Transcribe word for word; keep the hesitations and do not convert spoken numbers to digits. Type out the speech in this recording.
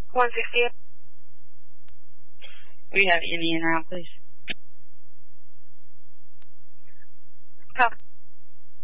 one sixty-eight. We have Indian route, please. Copy.